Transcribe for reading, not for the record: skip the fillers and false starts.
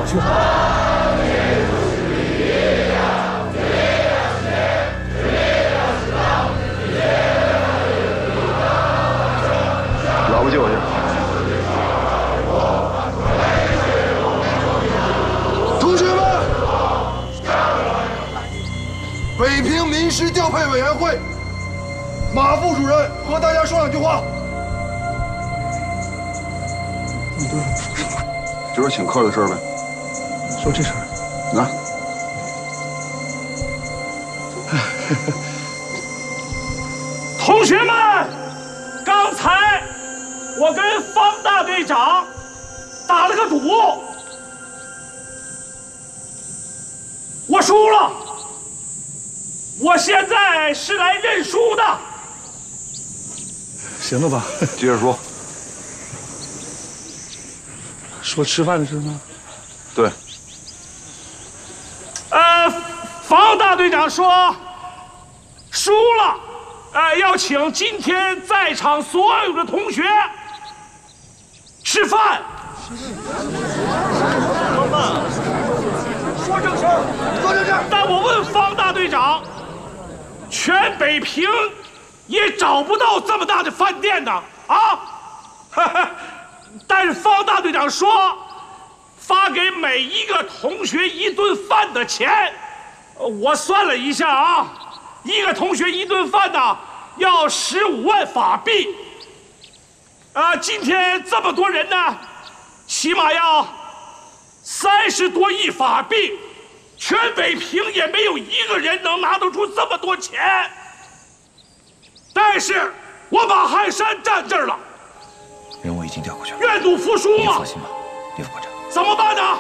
去。 老婆救我去。 同学们，北平民师调配委员会马副主任和大家说两句话。 就是请客的事儿呗。 说这事儿。 来。 同学们，刚才我跟方大队长打了个赌，我输了。我现在是来认输的。 行了吧？ 接着说。 说吃饭的事吗？ 对。 方大队长说输了，要请今天在场所有的同学吃饭。 说正事儿，说正事儿。 但我问方大队长，全北平也找不到这么大的饭店呢啊！但是方大队长说，发给每一个同学一顿饭的钱，我算了一下啊，一个同学一顿饭呢要15万法币。今天这么多人呢，起码要30多亿法币，全北平也没有一个人能拿得出这么多钱。但是我把汉山站这儿了， 人我已经调过去了， 愿赌服输嘛。 您放心吧，李副科长。 怎么办呢？